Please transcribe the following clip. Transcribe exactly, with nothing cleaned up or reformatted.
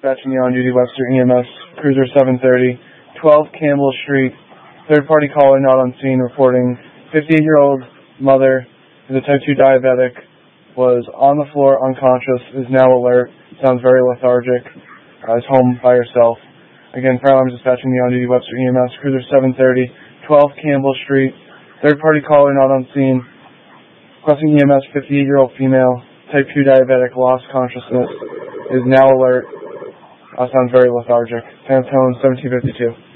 dispatching the on-duty Webster E M S Cruiser seven thirty, twelve Campbell Street. Third-party caller not on scene reporting fifty-eight-year-old mother who's a type two diabetic, was on the floor unconscious, is now alert, sounds very lethargic, uh, is home by herself. Again, fire alarm dispatching the on-duty Webster E M S Cruiser seven thirty, twelve Campbell Street. Third-party caller not on scene. Requesting E M S, fifty-eight-year-old female, type two diabetic, lost consciousness, is now alert. Uh, sounds very lethargic. Pantone seventeen fifty-two.